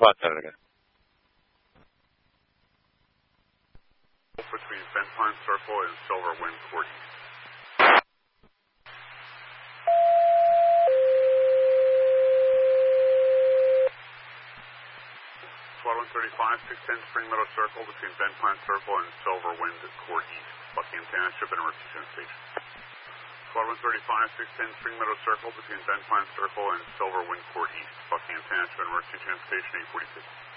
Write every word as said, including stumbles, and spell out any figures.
Flight again. Between Bent Pine Circle and Silver Wind Court East. Squadron thirty-five, six ten Spring Meadow Circle between Bent Pine Circle and Silver Wind Court East. Buckingham Township and Emergency Station. Squadron thirty-five, six ten Spring Meadow Circle between Bent Pine Circle and Silver Wind Court East. Buckingham Township and Emergency Station eight forty-six.